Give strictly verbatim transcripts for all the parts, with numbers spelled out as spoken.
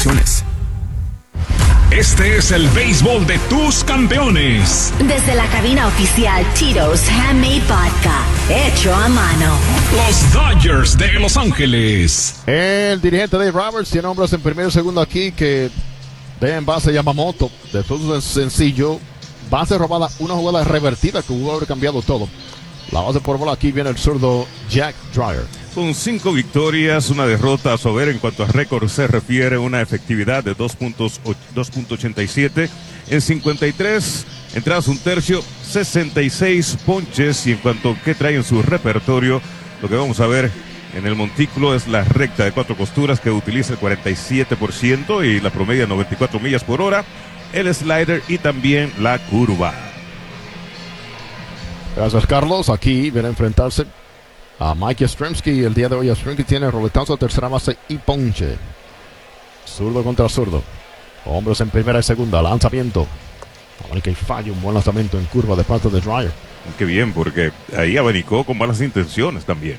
promociones. Este es el béisbol de tus campeones. Desde la cabina oficial Tito's Handmade Vodka, hecho a mano. Los Dodgers de Los Ángeles. El dirigente Dave Roberts tiene hombres en primero y segundo aquí que de en base Yamamoto. De todo es sencillo. Base robada, una jugada revertida que pudo haber cambiado todo. La base por bola, aquí viene el zurdo Jack Dreyer. Con cinco victorias, una derrota a su haber en cuanto a récord se refiere, una efectividad de dos punto ochenta y siete en cincuenta y tres entradas un tercio, sesenta y seis ponches, y en cuanto a qué trae en su repertorio, lo que vamos a ver en el montículo es la recta de cuatro costuras que utiliza el cuarenta y siete por ciento y la promedia noventa y cuatro millas por hora, el slider y también la curva. Gracias, Carlos. Aquí viene a enfrentarse a Mike Yastrzemski. El día de hoy Yastrzemski tiene roletazo a tercera base y ponche. Zurdo contra zurdo. Hombros en primera y segunda. Lanzamiento. A ver que falla un buen lanzamiento en curva de parte de Dreyer. Qué bien, porque ahí abanicó con malas intenciones también.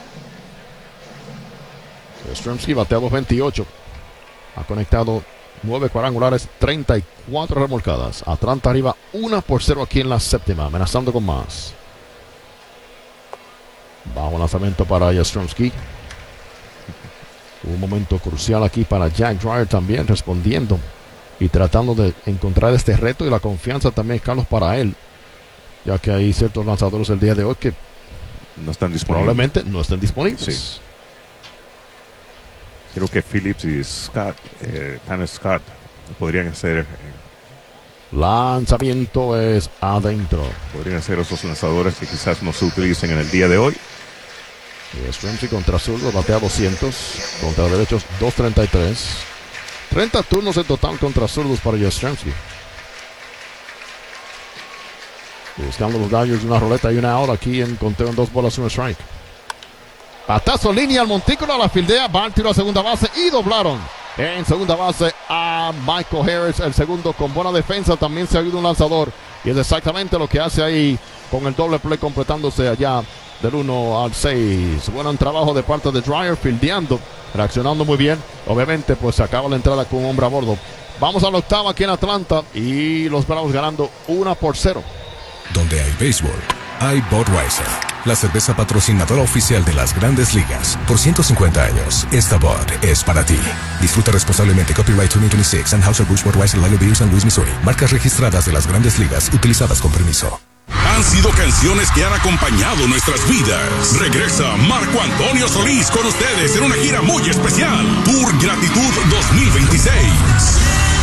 Yastrzemski batea dos veintiocho. Ha conectado nueve cuadrangulares, treinta y cuatro remolcadas. Atlanta arriba uno por cero aquí en la séptima, amenazando con más. Bajo lanzamiento para Yastrzemski. Un momento crucial aquí para Jack Dreyer también, respondiendo y tratando de encontrar este reto y la confianza también, Carlos, para él, ya que hay ciertos lanzadores el día de hoy que no están disponibles. Probablemente no estén disponibles. Sí. Creo que Phillips y Scott, eh, Tanner Scott, podrían ser. Eh, Lanzamiento es adentro. Podrían ser esos lanzadores que quizás no se utilicen en el día de hoy. Yastrzemski contra zurdo, batea doscientos. Contra derechos, doscientos treinta y tres. treinta turnos en total contra zurdos para Yastrzemski. Buscando los Dodgers una roleta y una out aquí en conteo en dos bolas, un strike. Batazo línea al montículo, a la fildea, va al tiro a segunda base y doblaron. En segunda base a Michael Harris, el segundo con buena defensa, también se ha ido un lanzador. Y es exactamente lo que hace ahí con el doble play completándose allá del uno al seis. Buen trabajo de parte de Dreyer, fildeando, reaccionando muy bien. Obviamente pues se acaba la entrada con un hombre a bordo. Vamos a la octava aquí en Atlanta y los Bravos ganando uno por cero. Donde hay béisbol, hay Budweiser, la cerveza patrocinadora oficial de las Grandes Ligas. Por ciento cincuenta años, esta Bud es para ti. Disfruta responsablemente. Copyright dos mil veintiséis, Anheuser-Busch Budweiser Lager Beer, San Luis, Missouri. Marcas registradas de las Grandes Ligas, utilizadas con permiso. Han sido canciones que han acompañado nuestras vidas. Regresa Marco Antonio Solís con ustedes en una gira muy especial. Tour Gratitud dos mil veintiséis.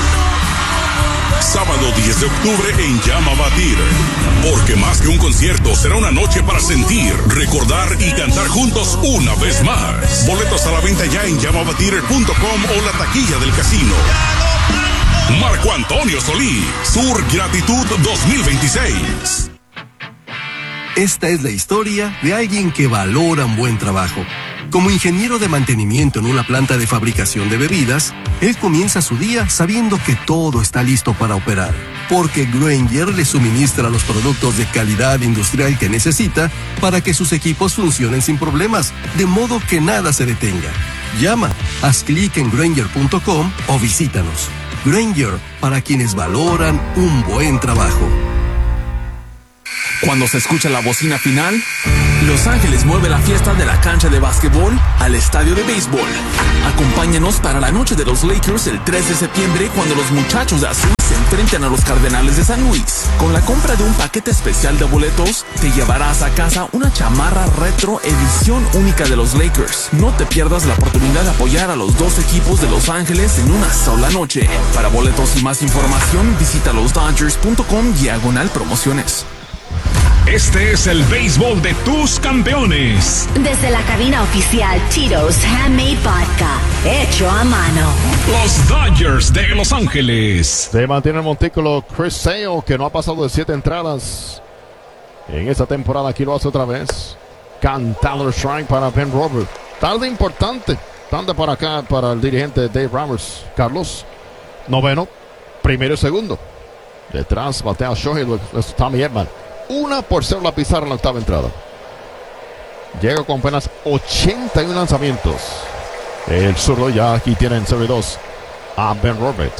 Sábado diez de octubre en Yamava Theater. Porque más que un concierto, será una noche para sentir, recordar y cantar juntos una vez más. Boletos a la venta ya en yamava theater punto com o la taquilla del casino. Marco Antonio Solís, Tour Gratitud dos mil veintiséis. Esta es la historia de alguien que valora un buen trabajo. Como ingeniero de mantenimiento en una planta de fabricación de bebidas, él comienza su día sabiendo que todo está listo para operar, porque Grainger le suministra los productos de calidad industrial que necesita para que sus equipos funcionen sin problemas, de modo que nada se detenga. Llama, haz clic en Grainger punto com o visítanos. Grainger, para quienes valoran un buen trabajo. Cuando se escucha la bocina final, Los Ángeles mueve la fiesta de la cancha de básquetbol al estadio de béisbol. Acompáñanos para la noche de los Lakers el tres de septiembre, cuando los muchachos de azul se enfrenten a los Cardenales de San Luis. Con la compra de un paquete especial de boletos, te llevarás a casa una chamarra retro edición única de los Lakers. No te pierdas la oportunidad de apoyar a los dos equipos de Los Ángeles en una sola noche. Para boletos y más información, visita los dodgers punto com diagonal promociones. Este es el béisbol de tus campeones. Desde la cabina oficial Tito's Handmade Vodka, hecho a mano. Los Dodgers de Los Ángeles. Se mantiene el montículo Chris Sale, que no ha pasado de siete entradas en esta temporada. Aquí lo hace otra vez. Cantado strike para Ben Robert. Tarde importante. Tarde para acá para el dirigente Dave Roberts. Carlos, noveno, primero y segundo. Detrás batea Shohei, es Tommy Edman. Una por cero la pizarra en la octava entrada. Llega con apenas ochenta y uno lanzamientos. El zurdo ya aquí tiene en serie dos a Ben Robert.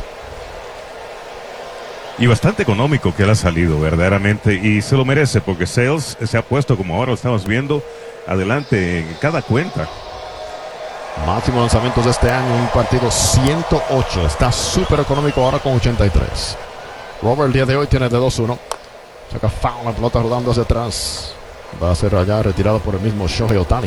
Y bastante económico que él ha salido, verdaderamente. Y se lo merece porque Sales se ha puesto, como ahora lo estamos viendo, adelante en cada cuenta. Máximo lanzamientos de este año, un partido ciento ocho. Está súper económico ahora con ochenta y tres. Robert el día de hoy tiene de dos uno. Saca foul, la pelota rodando hacia atrás. Va a ser allá retirado por el mismo Shohei Ohtani.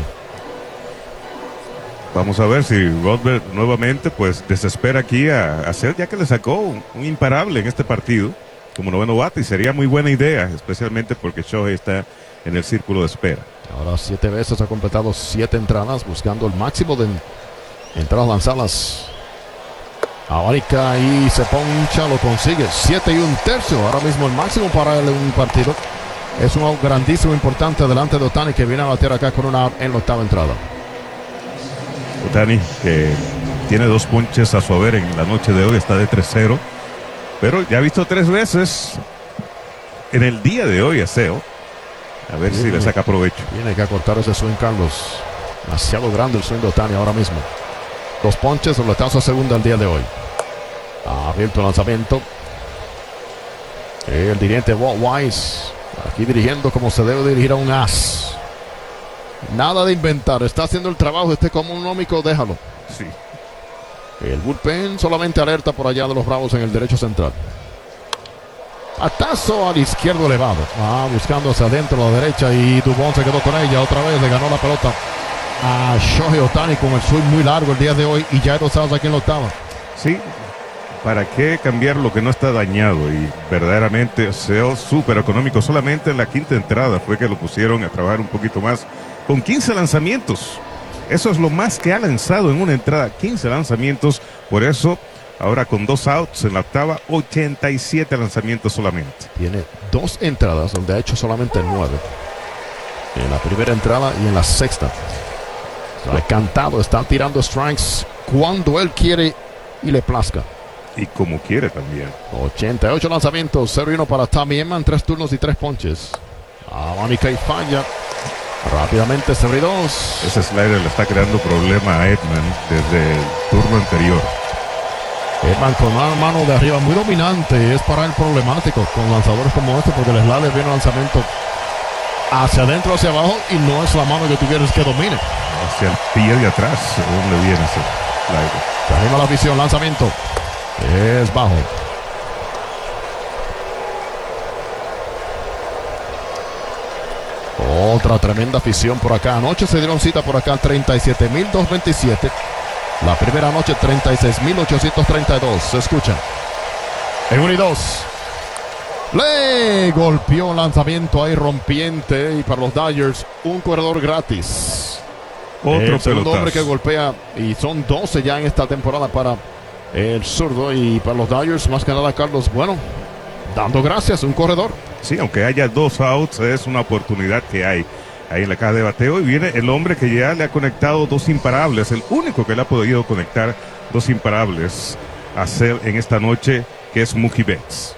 Vamos a ver si Robert nuevamente pues desespera aquí a hacer, ya que le sacó un, un imparable en este partido como noveno bate, y sería muy buena idea, especialmente porque Shohei está en el círculo de espera. Ahora siete veces ha completado siete entradas, buscando el máximo de entradas lanzadas. Abanica y se poncha, lo consigue. Siete y un tercio, ahora mismo el máximo para él en un partido. Es un out grandísimo, importante delante de Ohtani, que viene a bater acá con una out en la octava entrada. Ohtani, que tiene dos ponches a su haber en la noche de hoy, está de tres cero, pero ya ha visto tres veces en el día de hoy a Seo. A ver sí, si le saca provecho. Tiene que acortar ese swing, Carlos. Demasiado grande el swing de Ohtani ahora mismo. Dos ponches, roletazo a segunda el día de hoy. Abierto el lanzamiento. El dirigente Walt Weiss, aquí dirigiendo como se debe dirigir a un as. Nada de inventar, está haciendo el trabajo este económico, déjalo. Sí. El bullpen solamente alerta por allá de los Bravos en el derecho central. Atazo al izquierdo elevado. Ah, buscando hacia adentro a la derecha, y Dubón se quedó con ella otra vez. Le ganó la pelota a Shohei Ohtani con el swing muy largo el día de hoy, y ya hay dos outs aquí en la octava. Sí, ¿para qué cambiar lo que no está dañado? Y verdaderamente Seo súper económico. Solamente en la quinta entrada fue que lo pusieron a trabajar un poquito más, con quince lanzamientos. Eso es lo más que ha lanzado en una entrada, quince lanzamientos. Por eso, ahora con dos outs en la octava, ochenta y siete lanzamientos solamente. Tiene dos entradas donde ha hecho solamente nueve. En la primera entrada y en la sexta. Está cantado, está tirando strikes cuando él quiere y le plazca. Y como quiere también. ochenta y ocho lanzamientos, cero y uno para Tommy Edman, tres turnos y tres ponches. Abanica y falla. Rápidamente cero y dos. Ese slider le está creando problema a Edman desde el turno anterior. Edman con una mano de arriba muy dominante, es para él problemático con lanzadores como este, porque el slider viene lanzamiento hacia adentro, hacia abajo, y no es la mano que tú quieres que domine. Hacia el pie de atrás, donde viene ese slider. Se anima la visión, lanzamiento. Es bajo. Otra tremenda afición por acá. Anoche se dieron cita por acá, treinta y siete mil doscientos veintisiete. La primera noche, treinta y seis mil ochocientos treinta y dos. Se escucha. En uno y dos. Le golpeó un lanzamiento ahí rompiente. Y para los Dodgers, un corredor gratis. Otro el segundo pelotazo. hombre que golpea. Y son doce ya en esta temporada para el zurdo. Y para los Dodgers, más que nada, Carlos, bueno, dando gracias, un corredor. Sí, aunque haya dos outs, es una oportunidad que hay ahí en la caja de bateo. Y viene el hombre que ya le ha conectado dos imparables, el único que le ha podido conectar dos imparables a hacer en esta noche, que es Mookie Betts.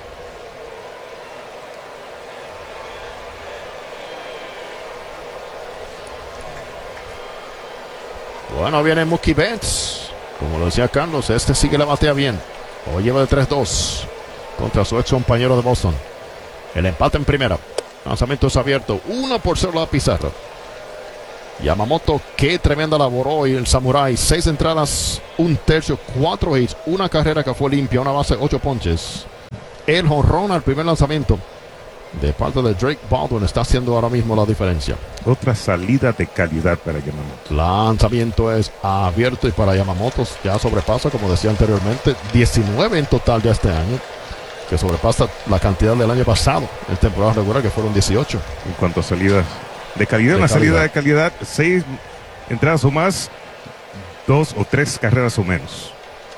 Bueno, viene Mookie Betts. Como lo decía Carlos, este sí que la batea bien. Hoy lleva de tres dos contra su ex compañero de Boston. El empate en primera. Lanzamiento es abierto. Uno por cero la pizarra. Yamamoto, qué tremenda labor hoy el Samurai. Seis entradas, un tercio, cuatro hits, una carrera que fue limpia, una base, ocho ponches. El jonrón al primer lanzamiento de parte de Drake Baldwin está haciendo ahora mismo la diferencia. Otra salida de calidad para Yamamoto. Lanzamiento es abierto, y para Yamamoto ya sobrepasa, como decía anteriormente, diecinueve en total ya este año, que sobrepasa la cantidad del año pasado en temporada regular, que fueron dieciocho. En cuanto a salida de calidad, De una calidad. salida de calidad, seis entradas o más, dos o tres carreras o menos.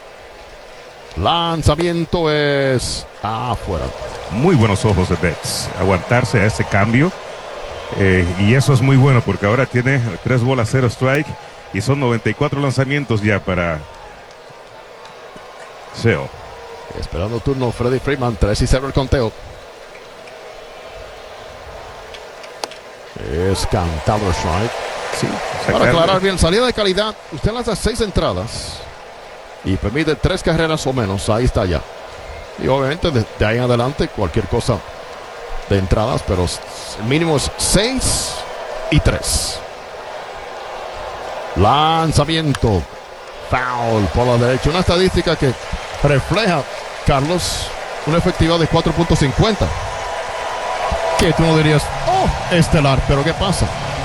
Lanzamiento es afuera. Muy buenos ojos de Betts, aguantarse a ese cambio, eh, y eso es muy bueno porque ahora tiene tres bolas, cero strike, y son noventa y cuatro lanzamientos ya para Seo. Esperando turno Freddie Freeman, tres y cero el conteo. Es cantado el strike. Sí, Para sacarle- aclarar bien, salida de calidad. Usted lanza seis entradas y permite tres carreras o menos. Ahí está ya. Y obviamente de, de ahí en adelante cualquier cosa de entradas, pero el mínimo es seis y tres. Lanzamiento. Foul por la derecha. Una estadística que refleja, Carlos, una efectividad de cuatro punto cincuenta. Que tú no dirías, oh, estelar, pero ¿qué pasa?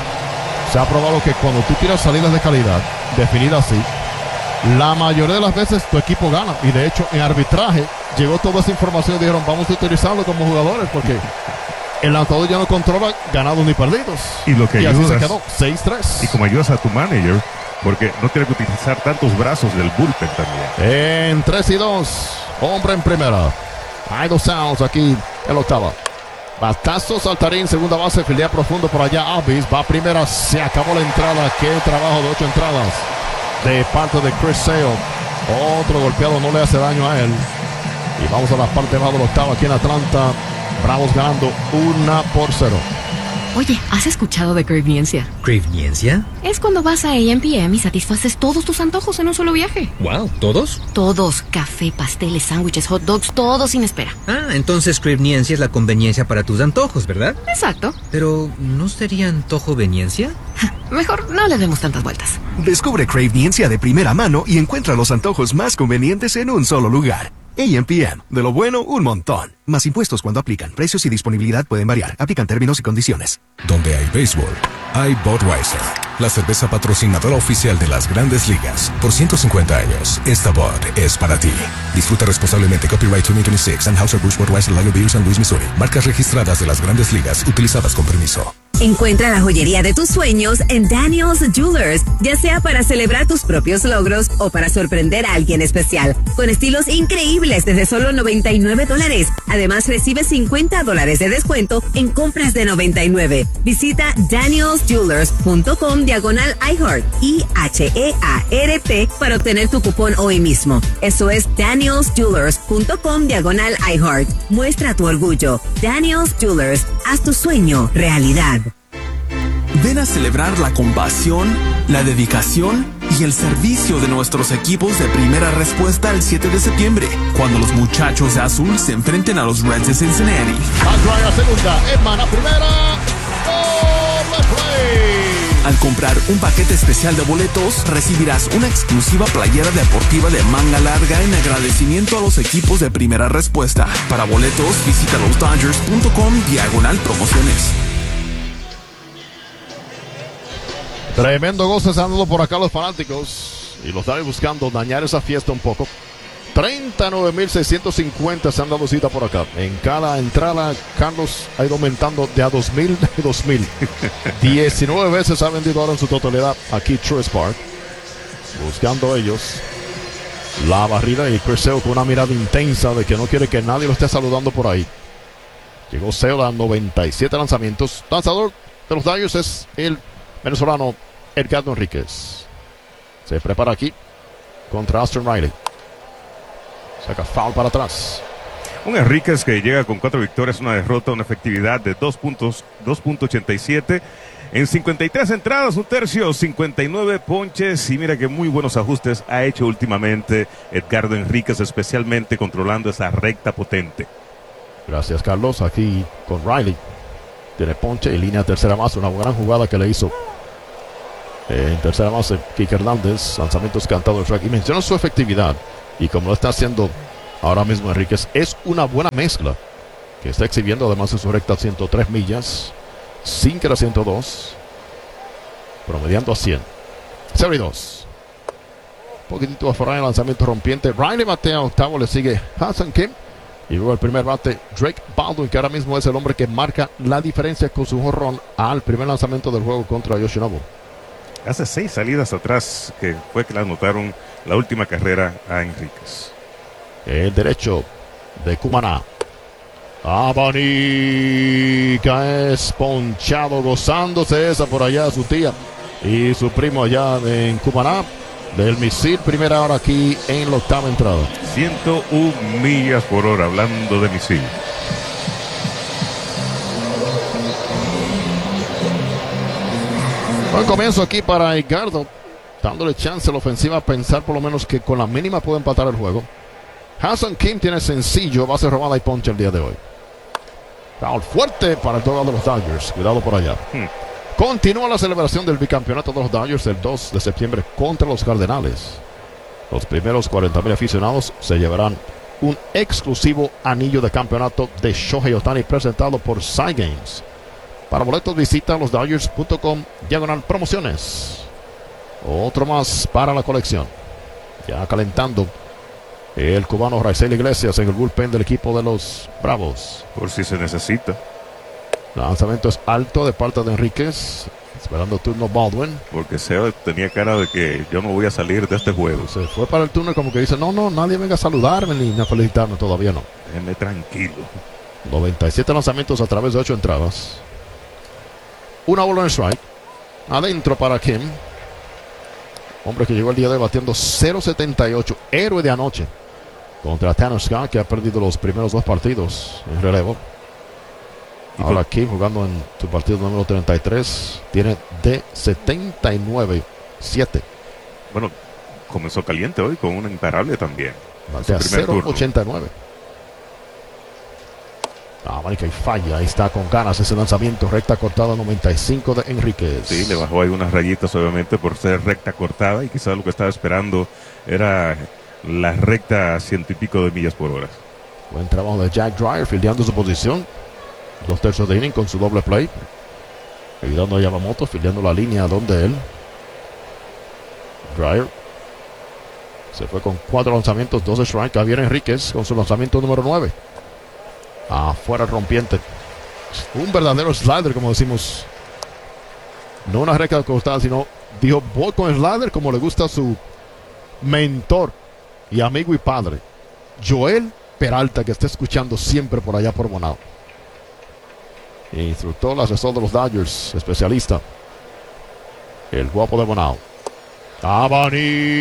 Se ha probado que cuando tú tiras salidas de calidad, definidas así, la mayoría de las veces tu equipo gana. Y de hecho, en arbitraje, llegó toda esa información y dijeron, vamos a utilizarlo como jugadores, porque el lanzador ya no controla ganados ni perdidos. Y lo que y ayudas, así se quedó, seis tres. Y como ayudas a tu manager, porque no tiene que utilizar tantos brazos del bullpen también. En tres y dos, hombre en primera. Hay dos outs aquí en la octava. Batazo, Saltarín, segunda base, fildea profundo por allá. Alvis va a primera, se acabó la entrada. Qué trabajo de ocho entradas de parte de Chris Sale. Otro golpeado no le hace daño a él. Y vamos a la parte baja de la octava aquí en Atlanta. Bravos ganando una por cero. Oye, ¿has escuchado de Cravniencia? ¿Cravniencia? Es cuando vas a A M P M y satisfaces todos tus antojos en un solo viaje. Wow, ¿todos? Todos. Café, pasteles, sándwiches, hot dogs, todo sin espera. Ah, entonces Cravniencia es la conveniencia para tus antojos, ¿verdad? Exacto. Pero, ¿no sería antojoveniencia? Mejor no le demos tantas vueltas. Descubre Cravniencia de primera mano y encuentra los antojos más convenientes en un solo lugar. A M P M. De lo bueno, un montón. Más impuestos cuando aplican. Precios y disponibilidad pueden variar. Aplican términos y condiciones. Donde hay béisbol, hay Budweiser, la cerveza patrocinadora oficial de las Grandes Ligas. Por ciento cincuenta años, esta Bud es para ti. Disfruta responsablemente. Copyright veinte veintiséis. Anheuser-Busch Budweiser Lager Beer San Luis, Missouri. Marcas registradas de las Grandes Ligas, utilizadas con permiso. Encuentra la joyería de tus sueños en Daniel's Jewelers, ya sea para celebrar tus propios logros o para sorprender a alguien especial, con estilos increíbles desde solo noventa y nueve dólares. Además, recibe cincuenta dólares de descuento en compras de noventa y nueve. Visita daniels jewelers punto com diagonal iHeart, I H E A R T, para obtener tu cupón hoy mismo. Eso es daniels jewelers punto com diagonal iHeart. Muestra tu orgullo. Daniel's Jewelers, haz tu sueño realidad. Ven a celebrar la compasión, la dedicación y el servicio de nuestros equipos de primera respuesta el siete de septiembre, cuando los muchachos de azul se enfrenten a los Reds de Cincinnati. Aguaya segunda, Emana primera. Doble play. Al comprar un paquete especial de boletos, recibirás una exclusiva playera deportiva de manga larga en agradecimiento a los equipos de primera respuesta. Para boletos, visita los dodgers punto com diagonal promociones. Tremendo goce se han dado por acá los fanáticos y los están buscando dañar esa fiesta un poco. treinta y nueve mil seiscientos cincuenta se han dado cita por acá. En cada entrada, Carlos ha ido aumentando de a dos mil, de dos mil. diecinueve veces ha vendido ahora en su totalidad aquí Truist Park. Buscando ellos la barrida y Chris Sale con una mirada intensa de que no quiere que nadie lo esté saludando por ahí. Llegó Sale a noventa y siete lanzamientos. Lanzador de los Dodgers es el venezolano Edgardo Enríquez. Se prepara aquí contra Austin Riley. Saca foul para atrás. Un Enríquez que llega con cuatro victorias, una derrota, una efectividad de dos punto ochenta y siete. En cincuenta y tres entradas, un tercio, cincuenta y nueve ponches. Y mira que muy buenos ajustes ha hecho últimamente Edgardo Enríquez, especialmente controlando esa recta potente. Gracias, Carlos. Aquí con Riley. Tiene ponche y línea tercera base. Una gran jugada que le hizo en tercera base Kike Hernández. Lanzamientos cantados de track. Y menciona su efectividad. Y como lo está haciendo ahora mismo Enríquez, es una buena mezcla que está exhibiendo además en su recta ciento tres millas. Sinker a ciento dos. Promediando a cien. cero y dos. Un poquitito afuera el lanzamiento rompiente. Riley batea octavo. Le sigue Hassan Kim. Y luego el primer bate, Drake Baldwin, que ahora mismo es el hombre que marca la diferencia con su jonrón al primer lanzamiento del juego contra Yoshinobu. Hace seis salidas atrás que fue que le anotaron la última carrera a Enríquez. El derecho de Cumaná. Abanica es ponchado, gozándose esa por allá su tía y su primo allá en Cumaná. Del misil, primera hora aquí en la octava entrada. ciento una millas por hora, hablando de misil. Buen comienzo aquí para Edgardo. dándole chance a la ofensiva a pensar por lo menos que con la mínima puede empatar el juego. Ha-Seong Kim tiene sencillo, base robada y ponche el día de hoy. Foul fuerte para el total de los Dodgers. Cuidado por allá. Hmm. Continúa la celebración del bicampeonato de los Dodgers el dos de septiembre contra los Cardenales. Los primeros cuarenta mil aficionados se llevarán un exclusivo anillo de campeonato de Shohei Ohtani presentado por Cygames. Para boletos visita los Dodgers punto com diagonal promociones. Otro más para la colección. Ya calentando el cubano Raisel Iglesias en el bullpen del equipo de los Bravos. Por si se necesita. Lanzamiento es alto de parte de Enríquez. Esperando turno Baldwin. Porque Seo tenía cara de que yo no voy a salir de este juego. Se fue para el turno como que dice, no, no, nadie venga a saludarme ni a felicitarme, todavía no. Déjenme tranquilo. noventa y siete lanzamientos a través de ocho entradas. Una bola en strike. Adentro para Kim. Hombre que llegó el día de hoy batiendo cero setenta y ocho. Héroe de anoche. Contra Tanner Scott, que ha perdido los primeros dos partidos en relevo. Ahora Kim jugando en su partido número treinta y tres. Tiene de setenta y nueve siete. Bueno, comenzó caliente hoy con un imparable también. Batea cero ochenta y nueve. Ah, marica, y falla. Ahí está con ganas ese lanzamiento. Recta cortada noventa y cinco de Enríquez. Sí, le bajó ahí unas rayitas obviamente por ser recta cortada. Y quizás lo que estaba esperando era la recta a ciento y pico de millas por hora. Buen trabajo de Jack Dreyer fildeando su posición. Dos tercios de inning con su doble play. Ayudando a Yamamoto, fildeando la línea donde él. Dreyer se fue con cuatro lanzamientos, dos strike. Javier Enríquez con su lanzamiento número nueve. Afuera el rompiente. Un verdadero slider, como decimos. No una recta cortada, sino dijo voy con el slider como le gusta a su mentor y amigo y padre, Joel Peralta, que está escuchando siempre por allá por Bonao. Instructor, asesor de los Dodgers, especialista. El guapo de Bonao. Abanica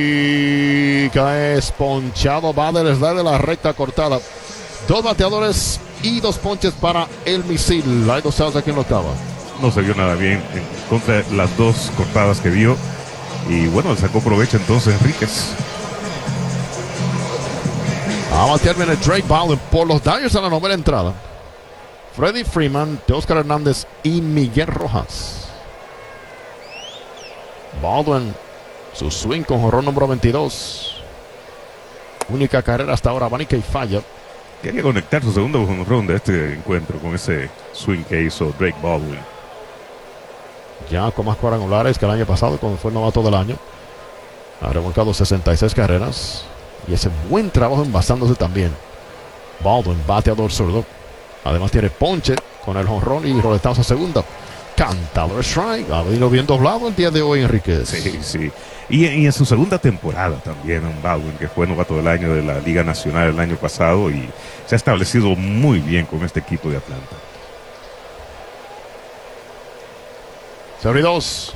es ponchado. Va del slide de la recta cortada. Dos bateadores y dos ponches para el misil. Hay dos outs aquí en la octava. No se vio nada bien en contra de las dos cortadas que vio. Y bueno, le sacó provecho entonces Enríquez. A batear viene Drake Baldwin por los Dodgers a la novena entrada. Freddie Freeman, Oscar Hernández y Miguel Rojas. Baldwin, su swing con jonrón número veintidós. Única carrera hasta ahora, abanica y falla. Quería conectar su segundo jonrón de este encuentro con ese swing que hizo Drake Baldwin. Ya con más cuadrangulares que el año pasado, cuando fue el novato del año. Ha revolcado sesenta y seis carreras. Y ese buen trabajo envasándose también. Baldwin, bateador zurdo. Además tiene ponche con el jonrón y roletazo a segunda. Cantador strike. Ha venido bien doblado el día de hoy, Enríquez. Sí, sí. Y, y en su segunda temporada también, un Baldwin, que fue novato del año de la Liga Nacional el año pasado y se ha establecido muy bien con este equipo de Atlanta. cero y dos.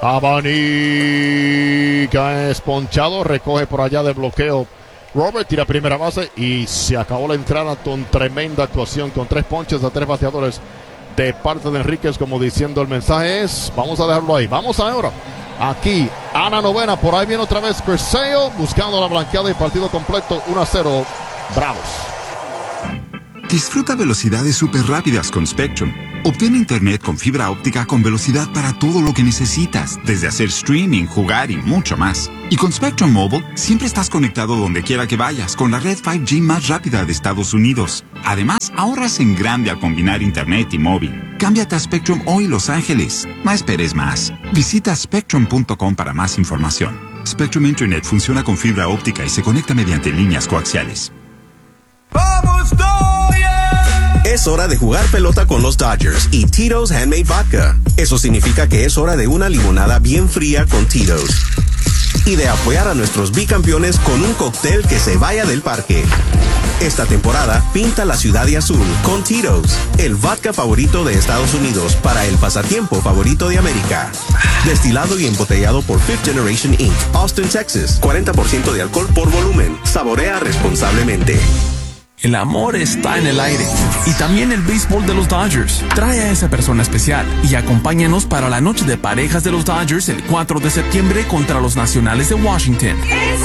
Abanica es ponchado. Recoge por allá de bloqueo. Robert tira primera base y se acabó la entrada con tremenda actuación, con tres ponches a tres bateadores de parte de Enríquez, como diciendo el mensaje es, vamos a dejarlo ahí. Vamos ahora, aquí, a la novena, por ahí viene otra vez Perseo, buscando la blanqueada y partido completo, uno a cero, Bravos. Disfruta velocidades súper rápidas con Spectrum. Obtén internet con fibra óptica con velocidad para todo lo que necesitas, desde hacer streaming, jugar y mucho más. Y con Spectrum Mobile, siempre estás conectado donde quiera que vayas, con la red cinco G más rápida de Estados Unidos. Además, ahorras en grande al combinar internet y móvil. Cámbiate a Spectrum hoy, Los Ángeles. No esperes más. Visita spectrum punto com para más información. Spectrum Internet funciona con fibra óptica y se conecta mediante líneas coaxiales. ¡Vamos, Dodgers! Es hora de jugar pelota con los Dodgers y Tito's Handmade Vodka. Eso significa que es hora de una limonada bien fría con Tito's. Y de apoyar a nuestros bicampeones con un cóctel que se vaya del parque. Esta temporada, pinta la ciudad de azul con Tito's, el vodka favorito de Estados Unidos para el pasatiempo favorito de América. Destilado y embotellado por Fifth Generation incorporated. Austin, Texas. cuarenta por ciento de alcohol por volumen. Saborea responsablemente. el amor está en el aire. Y también el béisbol de los Dodgers. Trae a esa persona especial y acompáñanos para la noche de parejas de los Dodgers el cuatro de septiembre contra los Nacionales de Washington.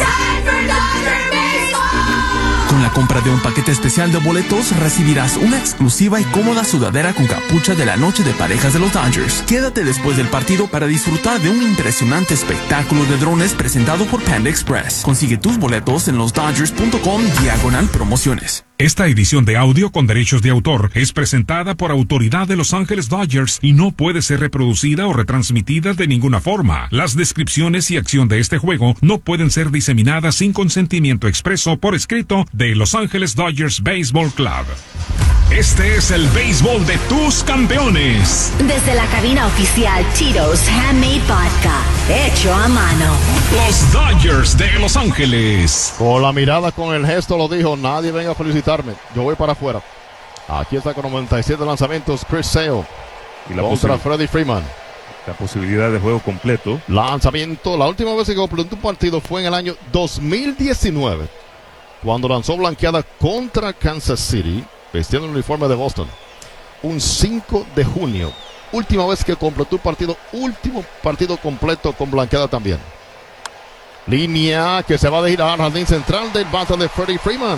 Con la compra de un paquete especial de boletos, recibirás una exclusiva y cómoda sudadera con capucha de la noche de parejas de los Dodgers. Quédate después del partido para disfrutar de un impresionante espectáculo de drones presentado por Panda Express. Consigue tus boletos en los dodgers punto com diagonal promociones. Esta edición de audio con derechos de autor es presentada por autoridad de Los Ángeles Dodgers y no puede ser reproducida o retransmitida de ninguna forma. Las descripciones y acción de este juego no pueden ser diseminadas sin consentimiento expreso por escrito de Los Ángeles Dodgers Baseball Club. Este es el béisbol de tus campeones. Desde la cabina oficial Tito's Handmade Vodka, hecho a mano. Los Dodgers de Los Ángeles. Con la mirada, con el gesto lo dijo, nadie venga a felicitarme, yo voy para afuera. Aquí está con noventa y siete lanzamientos Chris Sale y la contra Freddie Freeman. La posibilidad de juego completo. Lanzamiento, la última vez que completó un partido fue en el año dos mil diecinueve, cuando lanzó blanqueada contra Kansas City, vestiendo el uniforme de Boston. Un cinco de junio. Última vez que completó un partido, último partido completo con blanqueada también. Línea que se va a ir al jardín central del bate de Freddie Freeman.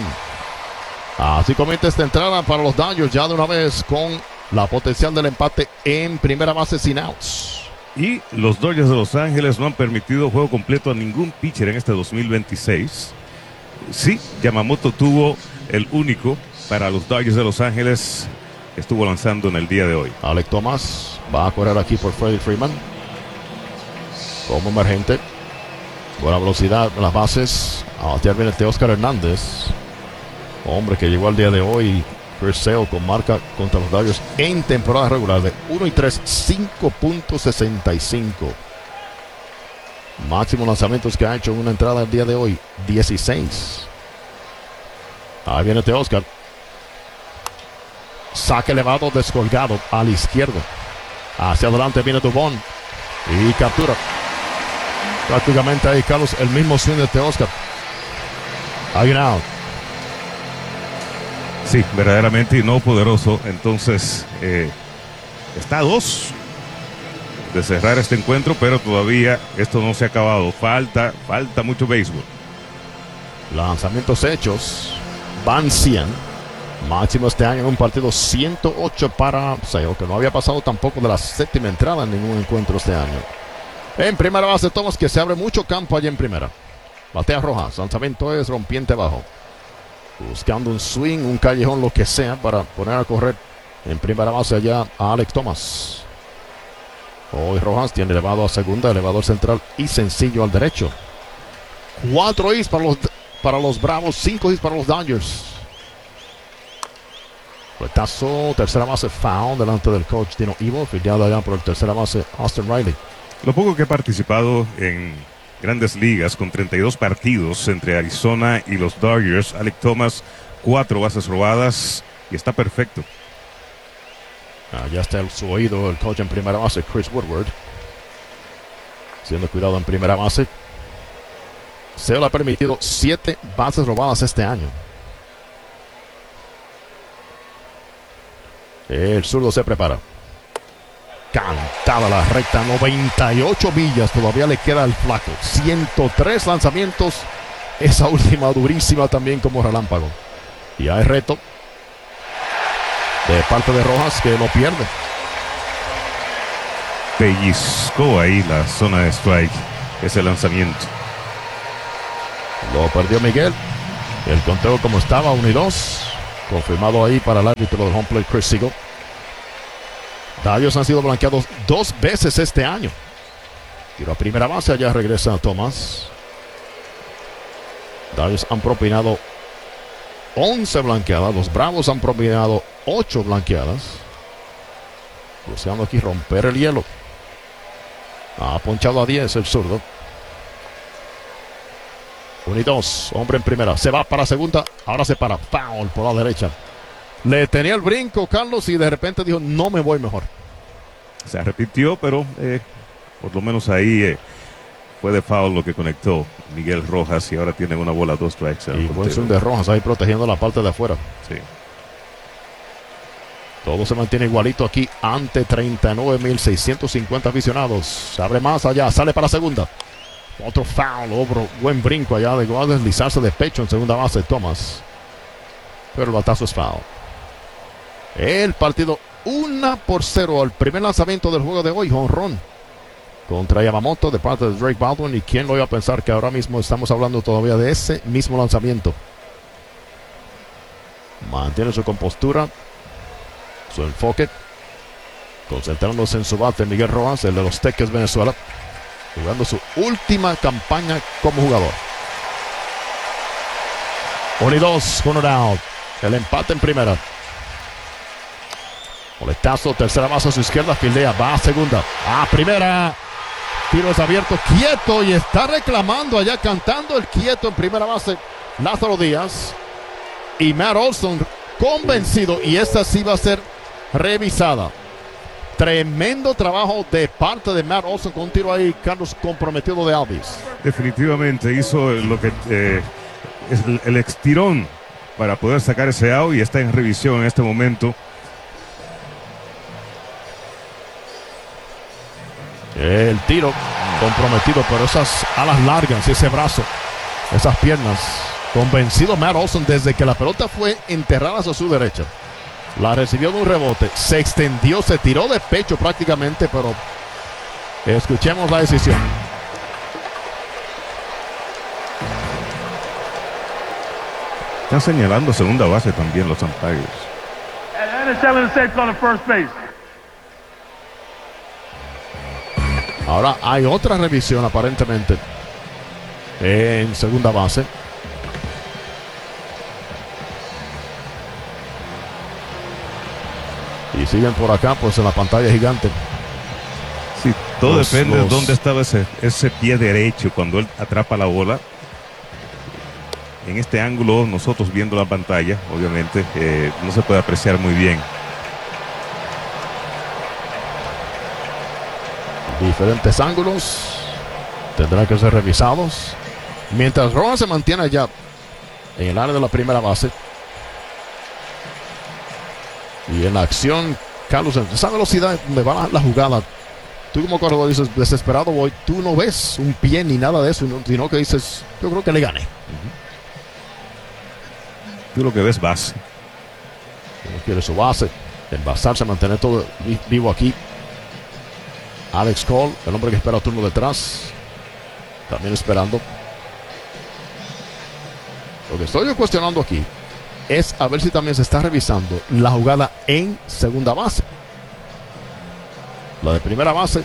Así comienza esta entrada para los Dodgers ya de una vez con la potencial del empate en primera base sin outs. Y los Dodgers de Los Ángeles no han permitido juego completo a ningún pitcher en este dos mil veintiséis. Sí, Yamamoto tuvo el único para los Dodgers de Los Ángeles que estuvo lanzando en el día de hoy. Alec Thomas va a correr aquí por Freddie Freeman como emergente. Buena velocidad en las bases. Ah, ya viene Teóscar Hernández, hombre que llegó al día de hoy. Chris Sale con marca contra los Dodgers en temporada regular de uno y tres, cinco punto sesenta y cinco. Máximo lanzamientos que ha hecho en una entrada el día de hoy, dieciséis. Ahí viene Teóscar. Saque elevado, descolgado a la izquierda. Hacia adelante viene Dubón y captura. Prácticamente ahí, Carlos, el mismo swing de Teóscar. Hay un out. Sí, verdaderamente y no poderoso. Entonces, eh, está a dos de cerrar este encuentro, pero todavía esto no se ha acabado. Falta, falta mucho béisbol. Lanzamientos hechos. Van cien. Máximo este año en un partido, ciento ocho para Sale, que no había pasado tampoco de la séptima entrada en ningún encuentro este año. En primera base, Thomas, que se abre mucho campo allí en primera. Batea Rojas. Lanzamiento es rompiente bajo. Buscando un swing, un callejón, lo que sea, para poner a correr en primera base allá a Alex Thomas. Hoy Rojas tiene elevado a segunda, elevador central y sencillo al derecho. Cuatro hits para los, para los Bravos, cinco hits para los Dodgers. Retazo, tercera base, foul delante del coach Dino Ivo, filiado allá por el tercera base Austin Riley. Lo poco que he participado en Grandes Ligas con treinta y dos partidos entre Arizona y los Dodgers, Alec Thomas, cuatro bases robadas y está perfecto. Allá está el, su oído el coach en primera base, Chris Woodward, siendo cuidado en primera base. Se le ha permitido siete bases robadas este año. El zurdo se prepara. Cantada la recta, noventa y ocho millas. Todavía le queda el flaco. ciento tres lanzamientos. Esa última durísima también como relámpago. Y hay reto de parte de Rojas, que no pierde. Pellizcó ahí la zona de strike. Ese lanzamiento. Lo perdió Miguel. El conteo como estaba, uno y dos. Confirmado ahí para el árbitro del home plate, Chris Siegel. Dodgers han sido blanqueados dos veces este año. Tiro a primera base, allá regresa Thomas. Dodgers han propinado once blanqueadas. Los Bravos han propinado ocho blanqueadas. Buscando aquí romper el hielo. Ha ponchado a diez el zurdo. uno y dos, hombre en primera, se va para segunda, ahora se para, foul por la derecha. Le tenía el brinco Carlos y de repente dijo, no me voy mejor. Se repitió, pero eh, por lo menos ahí eh, fue de foul lo que conectó Miguel Rojas y ahora tienen una bola, dos strikes. Y buen swing de Rojas ahí protegiendo la parte de afuera. Sí. Todo se mantiene igualito aquí ante treinta y nueve mil seiscientos cincuenta aficionados. Se abre más allá, sale para segunda. Otro foul, otro buen brinco allá de a deslizarse de pecho en segunda base Thomas. Pero el batazo es foul. El partido uno por cero al primer lanzamiento del juego de hoy. Jonrón contra Yamamoto de parte de Drake Baldwin. Y quién lo iba a pensar que ahora mismo estamos hablando todavía de ese mismo lanzamiento. Mantiene su compostura, su enfoque, concentrándose en su bate. Miguel Rojas, el de los Teques Venezuela, jugando su última campaña como jugador. uno y dos con un out. El empate en primera. Boletazo, tercera base a su izquierda, fildea, va a segunda, a primera. Tiro es abierto, quieto, y está reclamando allá, cantando el quieto en primera base Lázaro Díaz. Y Matt Olson convencido, y esta sí va a ser revisada. Tremendo trabajo de parte de Matt Olson con un tiro ahí, Carlos, comprometido de Alvis. Definitivamente hizo lo que eh, es el, el estirón para poder sacar ese out y está en revisión en este momento. El tiro comprometido por esas alas largas, ese brazo, esas piernas. Convencido Matt Olson desde que la pelota fue enterrada hacia su derecha. La recibió de un rebote, se extendió, se tiró de pecho prácticamente, pero escuchemos la decisión. Están señalando segunda base también los umpires. Ahora hay otra revisión aparentemente en segunda base. Y siguen por acá, pues en la pantalla gigante. Sí, todo los, depende los... de dónde estaba ese, ese pie derecho cuando él atrapa la bola. En este ángulo, nosotros viendo la pantalla, obviamente, eh, no se puede apreciar muy bien. Diferentes ángulos tendrán que ser revisados. Mientras Rojas se mantiene allá en el área de la primera base. Y en la acción, Carlos, esa velocidad me va a la jugada. Tú como corredor dices, desesperado voy, tú no ves un pie ni nada de eso, sino que dices, yo creo que le gané. Uh-huh. Tú lo que ves base. Uno quiere su base, envasarse, mantener todo vivo aquí. Alex Cole, el hombre que espera turno detrás, también esperando. Lo que estoy cuestionando aquí es a ver si también se está revisando la jugada en segunda base. La de primera base,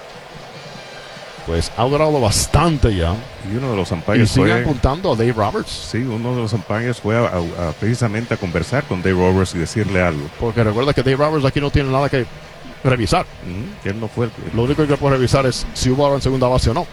pues ha durado bastante ya. Y uno de los umpires y sigue fue apuntando a Dave Roberts. Sí, uno de los umpires fue a, a, a precisamente a conversar con Dave Roberts y decirle algo. Porque recuerda que Dave Roberts aquí no tiene nada que revisar. Uh-huh. Que él no fue el que... Lo único que puede revisar es si hubo ahora en segunda base o no.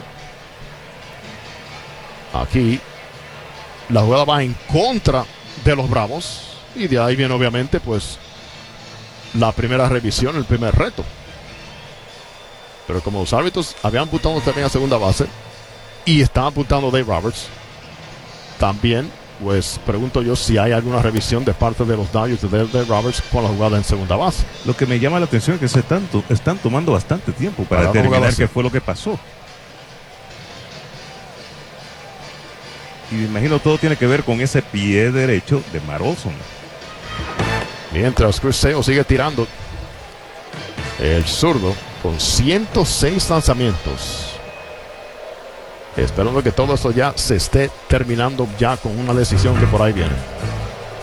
Uh-huh. Aquí la jugada va en contra de los Bravos y de ahí viene obviamente pues la primera revisión, el primer reto. Pero como los árbitros habían apuntado también a segunda base y estaban apuntando a Dave Roberts, también pues pregunto yo si hay alguna revisión de parte de los Dodgers de Dave Roberts con la jugada en segunda base. Lo que me llama la atención es que se están, están tomando bastante tiempo para, para determinar qué fue lo que pasó. Y me imagino todo tiene que ver con ese pie derecho de Matt Olson. Mientras Chris Sale sigue tirando, el zurdo con ciento seis lanzamientos. Esperando que todo esto ya se esté terminando ya con una decisión que por ahí viene.